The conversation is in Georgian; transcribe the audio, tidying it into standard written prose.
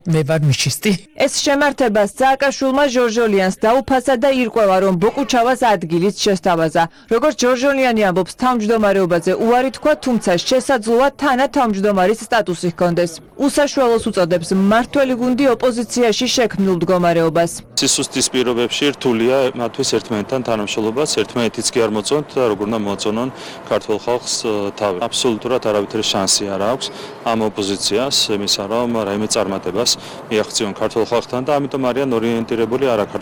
მე ვარ მიჩისტი. ეს შემართება სააკაშვილმა ჟორჟოლიანს დაუფასა და ირკვევა, რომ ბოკუჩავას ადგილით შესთავაზა. როგორც ჟორჟოლიანი ამბობს, თავმჯდომარეობაზე უარი თქვა, თუმცა შესაძლოა თანათავმჯდომარის სტატუსი ჰქონდეს. უსაშუალოს უწოდებს მმართველი გუნდი ოპოზიციაში შექმნილ მდგომარეობას. სისუსტის პირობებში რთულია მათთვის ერთმანეთთან თანამშრომლობაც, ერთმანეთიც კი არ მოწონთ და როგორ უნდა მოწონონ ქართულ ხალხს თავი. აბსოლუტურად არავითარი შანსი არ აქვს ამ ოპოზიციას იმისა, რომ რაიმე წარმატებას მიაღწიონ ქართულ ხალხთან და ამიტომ არიან ორიენტირებული არა